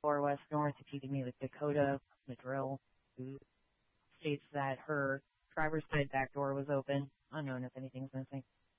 4 West North, if you give me the Dakota Madrill, who states that her driver's side back door was open, unknown if anything's missing.